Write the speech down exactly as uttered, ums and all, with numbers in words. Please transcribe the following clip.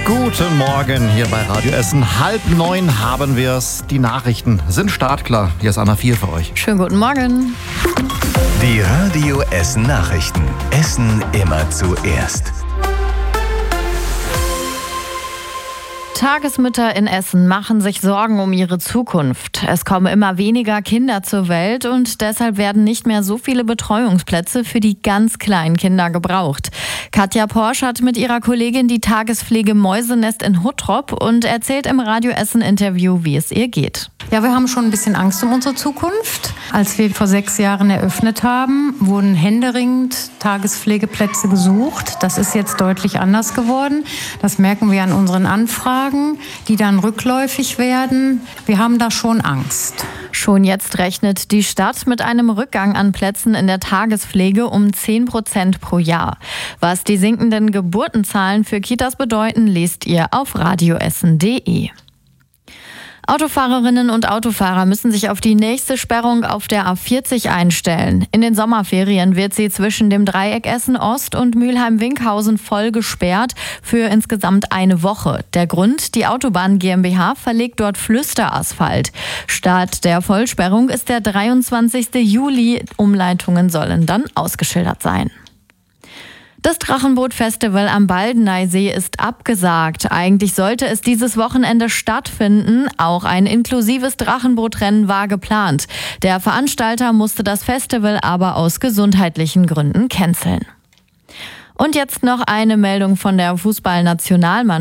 Guten Morgen hier bei Radio Essen. Halb neun haben wir es. Die Nachrichten sind startklar. Hier ist Anna vier für euch. Schönen guten Morgen. Die Radio Essen Nachrichten. Essen immer zuerst. Tagesmütter in Essen machen sich Sorgen um ihre Zukunft. Es kommen immer weniger Kinder zur Welt und deshalb werden nicht mehr so viele Betreuungsplätze für die ganz kleinen Kinder gebraucht. Katja Porsch hat mit ihrer Kollegin die Tagespflege Mäusenest in Huttrop und erzählt im Radio Essen Interview, wie es ihr geht. Ja, wir haben schon ein bisschen Angst um unsere Zukunft. Als wir vor sechs Jahren eröffnet haben, wurden händeringend Tagespflegeplätze gesucht. Das ist jetzt deutlich anders geworden. Das merken wir an unseren Anfragen, die dann rückläufig werden. Wir haben da schon Angst. Schon jetzt rechnet die Stadt mit einem Rückgang an Plätzen in der Tagespflege um zehn Prozent pro Jahr. Was die sinkenden Geburtenzahlen für Kitas bedeuten, lest ihr auf radioessen punkt de. Autofahrerinnen und Autofahrer müssen sich auf die nächste Sperrung auf der A vierzig einstellen. In den Sommerferien wird sie zwischen dem Dreieck Essen Ost und Mülheim-Winkhausen voll gesperrt für insgesamt eine Woche. Der Grund: die Autobahn GmbH verlegt dort Flüsterasphalt. Start der Vollsperrung ist der dreiundzwanzigsten Juli. Umleitungen sollen dann ausgeschildert sein. Das Drachenboot-Festival am Baldeneysee ist abgesagt. Eigentlich sollte es dieses Wochenende stattfinden. Auch ein inklusives Drachenbootrennen war geplant. Der Veranstalter musste das Festival aber aus gesundheitlichen Gründen canceln. Und jetzt noch eine Meldung von der Fußballnationalmannschaft.